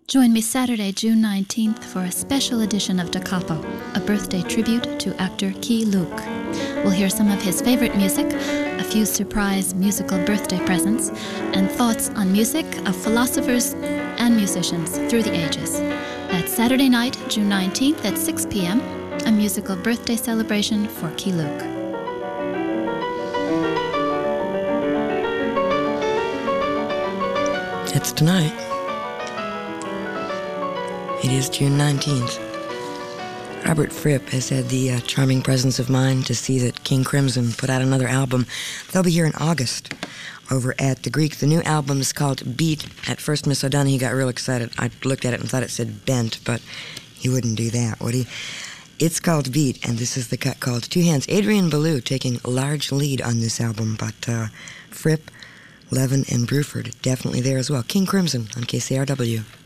Join me Saturday, June 19th for a special edition of Da Capo, a birthday tribute to actor Key Luke. We'll hear some of his favorite music, a few surprise musical birthday presents, and thoughts on music of philosophers and musicians through the ages. That's Saturday night, June 19th at 6 p.m., a musical birthday celebration for Key Luke. It's tonight. It is June 19th. Robert Fripp has had the charming presence of mind to see that King Crimson put out another album. They'll be here in August over at the Greek. The new album is called Beat. At first, Miss O'Donoghue got real excited. I looked at it and thought it said Bent, but he wouldn't do that, would he? It's called Beat, and this is the cut called Two Hands. Adrian Belew taking a large lead on this album, but Fripp, Levin, and Bruford definitely there as well. King Crimson on KCRW.